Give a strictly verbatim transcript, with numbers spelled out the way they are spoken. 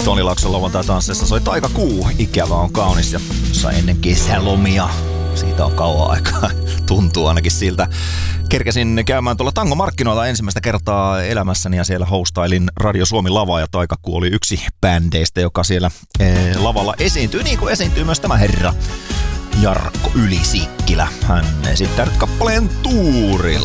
Toni Laakson lauantai-tansseissa soi Taikakuu, ikävä on kaunis ja jossa ennen kesälomia. Siitä on kauan aikaa, tuntuu ainakin siltä. Kerkesin käymään tuolla tangomarkkinoilla ensimmäistä kertaa elämässäni ja siellä hostailin Radio Suomi lavaa ja Taikakuu oli yksi bändeistä, joka siellä ee, lavalla esiintyy, niin kuin esiintyy myös tämä herra Jarkko Ylisikkilä. Hän esittää nyt kappaleen Tuurilla.